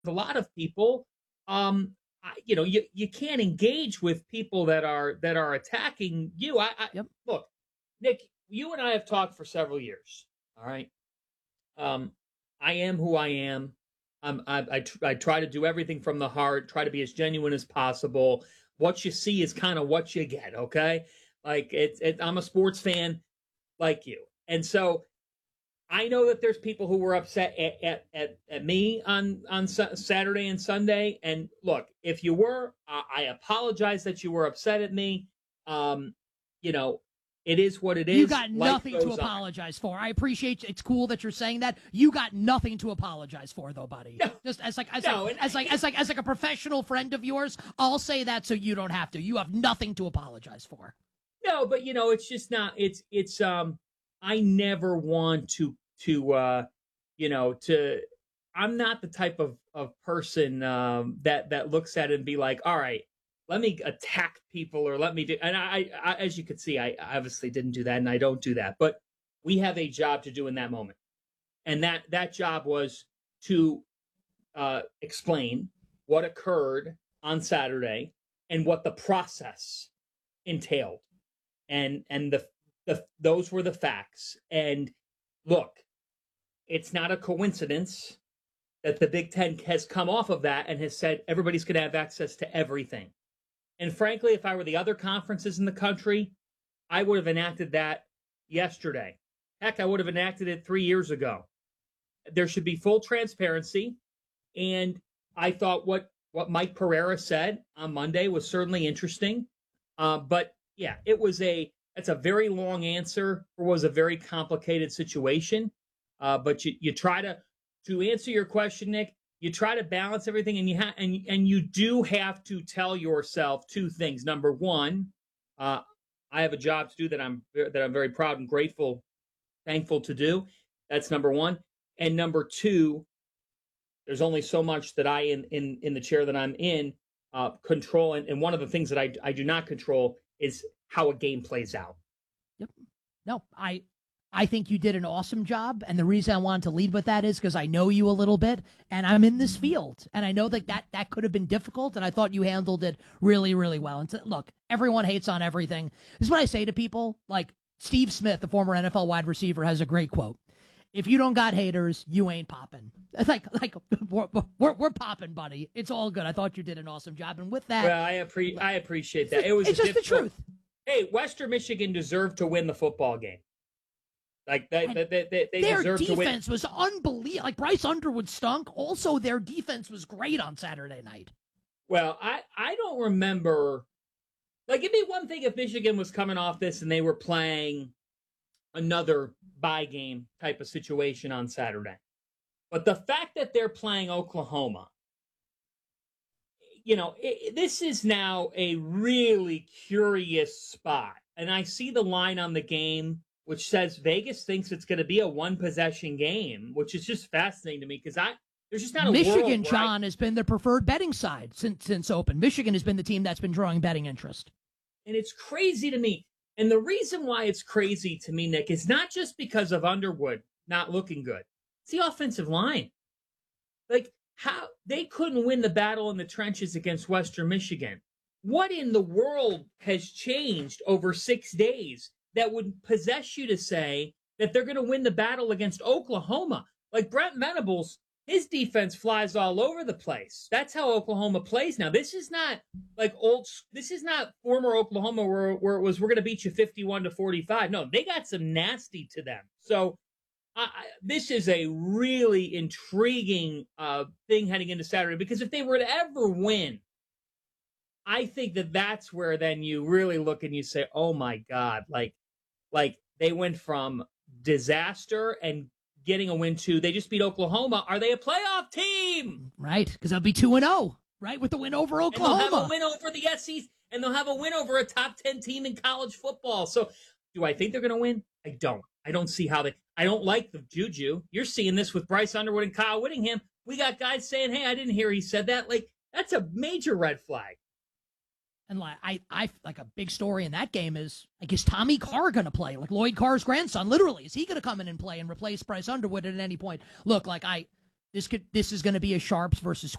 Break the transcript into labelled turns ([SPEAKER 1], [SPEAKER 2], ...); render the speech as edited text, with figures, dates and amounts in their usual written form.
[SPEAKER 1] a lot of people, you can't engage with people that are attacking you.
[SPEAKER 2] Yep.
[SPEAKER 1] Look, Nick, you and I have talked for several years. All right. Um, I am who I am. I try to do everything from the heart, try to be as genuine as possible. What you see is kind of what you get. Okay. Like I'm a sports fan like you. And so I know that there's people who were upset at me on Saturday and Sunday. And look, if you were, I apologize that you were upset at me. Um, you know, it is what it
[SPEAKER 2] You
[SPEAKER 1] is.
[SPEAKER 2] got
[SPEAKER 1] Life
[SPEAKER 2] nothing to
[SPEAKER 1] goes on.
[SPEAKER 2] apologize for. I appreciate it's cool that you're saying that. You got nothing to apologize for, though, buddy.
[SPEAKER 1] No,
[SPEAKER 2] Just as
[SPEAKER 1] no,
[SPEAKER 2] a professional friend of yours, I'll say that so you don't have to. You have nothing to apologize for.
[SPEAKER 1] no, but it's just not. It's I never want to. I'm not the type of person that looks at it and be like, all right, let me attack people or let me do. And I as you could see, I obviously didn't do that, and I don't do that. But we have a job to do in that moment, and that job was to explain what occurred on Saturday and what the process entailed, and the those were the facts. And look, it's not a coincidence that the Big Ten has come off of that and has said everybody's going to have access to everything. And frankly, if I were the other conferences in the country, I would have enacted that yesterday. Heck, I would have enacted it 3 years ago. There should be full transparency. And I thought what Mike Pereira said on Monday was certainly interesting. But yeah, that's a very long answer for what was a very complicated situation. But you try to answer your question, Nick. You try to balance everything, and you do have to tell yourself two things. Number one, I have a job to do that I'm very proud and thankful to do. That's number one. And number two, there's only so much that I in the chair that I'm in control, and one of the things that I do not control is how a game plays out.
[SPEAKER 2] Yep. No, I think you did an awesome job. And the reason I wanted to lead with that is because I know you a little bit and I'm in this field. And I know that could have been difficult. And I thought you handled it really, really well. And look, everyone hates on everything. This is what I say to people. Like Steve Smith, the former NFL wide receiver, has a great quote. If you don't got haters, you ain't popping. It's like we're popping, buddy. It's all good. I thought you did an awesome job. And with that,
[SPEAKER 1] well, I appreciate that. It's
[SPEAKER 2] just the truth.
[SPEAKER 1] Hey, Western Michigan deserved to win the football game. Like they
[SPEAKER 2] their
[SPEAKER 1] deserved to win.
[SPEAKER 2] Defense was unbelievable. Like Bryce Underwood stunk. Also, their defense was great on Saturday night.
[SPEAKER 1] Well, I don't remember. Like, it'd be one thing if Michigan was coming off this and they were playing another bye game type of situation on Saturday. But the fact that they're playing Oklahoma, this is now a really curious spot. And I see the line on the game, which says Vegas thinks it's going to be a one-possession game, which is just fascinating to me because there's just not a
[SPEAKER 2] Michigan, John, has been the preferred betting side since open. Michigan has been the team that's been drawing betting interest.
[SPEAKER 1] And it's crazy to me. And the reason why it's crazy to me, Nick, is not just because of Underwood not looking good. It's the offensive line. Like, how they couldn't win the battle in the trenches against Western Michigan. What in the world has changed over 6 days that would possess you to say that they're going to win the battle against Oklahoma? Like Brent Venables, his defense flies all over the place. That's how Oklahoma plays now. This is not like this is not former Oklahoma where it was, we're going to beat you 51-45. No, they got some nasty to them. So this is a really intriguing thing heading into Saturday, because if they were to ever win, I think that's where then you really look and you say, oh my God, like they went from disaster and getting a win to they just beat Oklahoma. Are they a playoff team?
[SPEAKER 2] Right, because they'll be 2-0, right, with the win over Oklahoma.
[SPEAKER 1] And they'll have a win over the SEC, and they'll have a win over a top 10 team in college football. So do I think they're going to win? I don't. I don't see how I don't like the juju. You're seeing this with Bryce Underwood and Kyle Whittingham. We got guys saying, hey, I didn't hear he said that. Like, that's a major red flag.
[SPEAKER 2] And I like a big story in that game is, like, is Tommy Carr going to play? Like Lloyd Carr's grandson, literally. Is he going to come in and play and replace Bryce Underwood at any point? Look, like This is going to be a Sharps versus